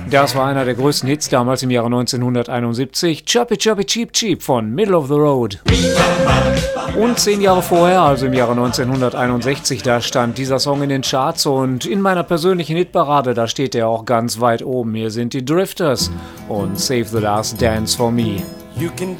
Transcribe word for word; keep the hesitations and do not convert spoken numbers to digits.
Das war einer der größten Hits damals im Jahre neunzehnhunderteinundsiebzig, Chirpy Chirpy Cheep Cheep von Middle of the Road. Und zehn Jahre vorher, also im Jahre neunzehnhunderteinundsechzig, da stand dieser Song in den Charts und in meiner persönlichen Hitparade, da steht er auch ganz weit oben. Hier sind die Drifters und Save the Last Dance for Me. You can